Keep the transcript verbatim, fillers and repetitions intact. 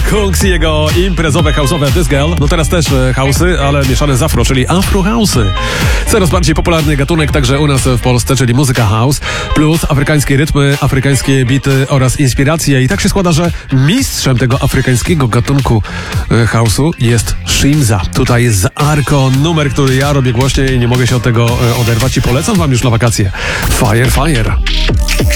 Kungs i jego imprezowe, house'owe This Girl. No teraz też house'y, ale mieszane z afro, czyli afro house'y. Coraz bardziej popularny gatunek także u nas w Polsce, czyli muzyka house, plus afrykańskie rytmy, afrykańskie bity oraz inspiracje. I tak się składa, że mistrzem tego afrykańskiego gatunku house'u jest Shimza. Tutaj z Arko, numer, który ja robię głośniej i nie mogę się od tego oderwać i polecam wam już na wakacje. Fire, fire.